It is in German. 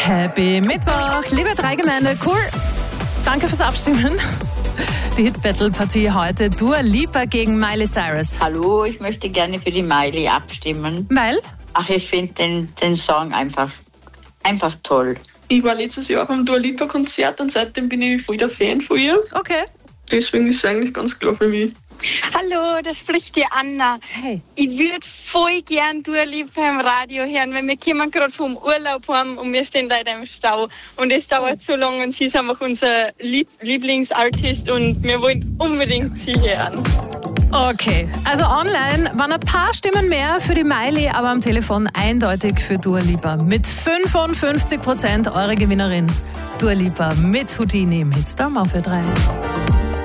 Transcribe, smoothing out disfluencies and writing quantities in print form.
Happy Mittwoch, liebe Dreigemeinde, cool. Danke fürs Abstimmen. Die Hit-Battle-Partie heute, Dua Lipa gegen Miley Cyrus. Hallo, ich möchte gerne für die Miley abstimmen. Weil? Ach, ich finde den Song einfach toll. Ich war letztes Jahr beim Dua Lipa Konzert und seitdem bin ich voll der Fan von ihr. Okay. Deswegen ist es eigentlich ganz klar für mich. Hallo, da spricht die Anna. Hey. Ich würde voll gern Dua Lipa im Radio hören, weil wir kommen gerade vom Urlaub heim und wir stehen leider im Stau. Und es dauert so lange und sie ist einfach unser Lieblingsartist und wir wollen unbedingt sie hören. Okay, also online waren ein paar Stimmen mehr für die Miley, aber am Telefon eindeutig für Dua Lipa. Mit 55% eure Gewinnerin. Dua Lipa mit Houdini im Hitstorm auf für 3.